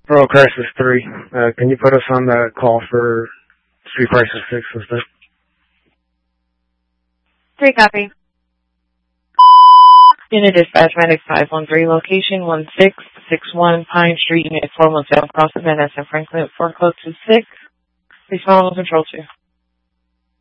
Rural Crisis 3. Can you put us on the call for Street Crisis 6 instead? 3 copy. Unit Dispatch Medic 513, location 1661 Pine Street, Unit 417, Cross Van Ness and Franklin, 4 code 26. Respond on Control 2.